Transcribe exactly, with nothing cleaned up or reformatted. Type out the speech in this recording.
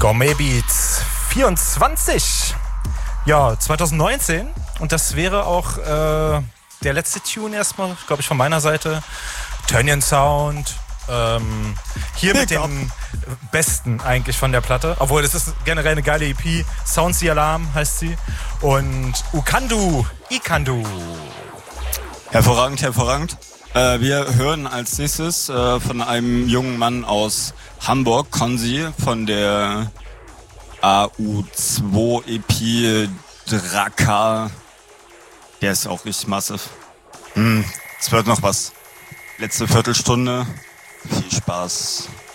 Gourmet Beats vierundzwanzig. Ja, zwanzig neunzehn. Und das wäre auch äh, der letzte Tune erstmal, glaube ich, von meiner Seite. Tönnies Sound. Ähm, hier Pick mit dem up. Besten eigentlich von der Platte. Obwohl, das ist generell eine geile E P. Sounds the Alarm heißt sie. Und Ukandu, Ikandu. Hervorragend, hervorragend. Äh, wir hören als nächstes äh, von einem jungen Mann aus Hamburg, Konzi, von der A U zwei E P Draka. Der ist auch richtig massiv. Hm, es wird noch was. Letzte Viertelstunde. Viel Spaß.